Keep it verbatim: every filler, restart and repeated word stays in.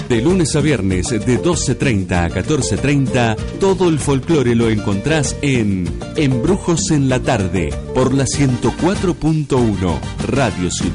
De lunes a viernes de doce treinta a catorce treinta, todo el folclore lo encontrás en Embrujos en la Tarde, por la ciento cuatro punto uno, Radio Ciudad.